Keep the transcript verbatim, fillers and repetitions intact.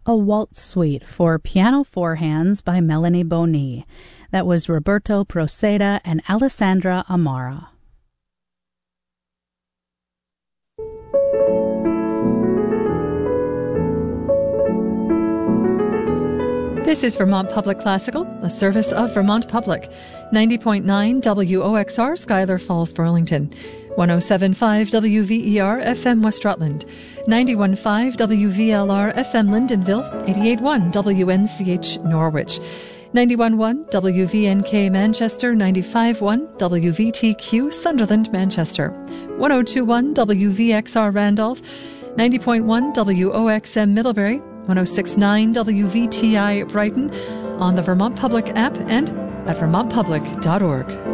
a waltz suite for piano four hands by Melanie Boni. That was Roberto Proceda and Alessandra Amara. This is Vermont Public Classical, a service of Vermont Public. ninety point nine W O X R, Schuyler Falls, Burlington. one oh seven point five W V E R F M West Rutland. ninety-one point five W V L R F M Lyndonville. eighty-eight point one W N C H Norwich. ninety-one point one W V N K Manchester. ninety-five point one W V T Q Sunderland, Manchester. one oh two point one W V X R Randolph. ninety point one W O X M Middlebury. one oh six point nine W V T I Brighton, on the Vermont Public app and at vermont public dot org.